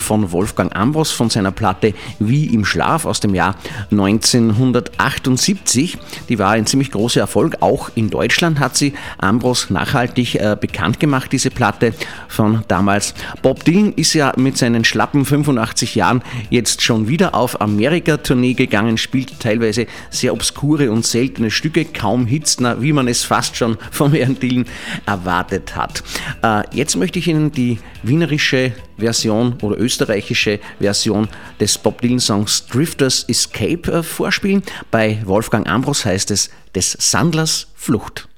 von Wolfgang Ambros von seiner Platte Wie im Schlaf aus dem Jahr 1978. Die war ein ziemlich großer Erfolg. Auch in Deutschland hat sie Ambros nachhaltig bekannt gemacht, diese Platte von damals. Bob Dylan ist ja mit seinen schlappen 85 Jahren jetzt schon wieder auf Amerika-Tournee gegangen, spielt teilweise sehr obskure und seltene Stücke, kaum Hits, wie man es fast schon vom Herrn Dylan erwartet hat. Jetzt möchte ich Ihnen die wienerische Version oder österreichische Version des Bob Dylan-Songs Drifters Escape vorspielen. Bei Wolfgang Ambros heißt es Des Sandlers Flucht.